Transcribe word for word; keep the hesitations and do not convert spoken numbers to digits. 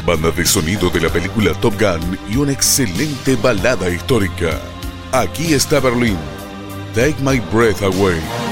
banda de sonido de la película Top Gun y una excelente balada histórica. Aquí está Berlín, Take My Breath Away.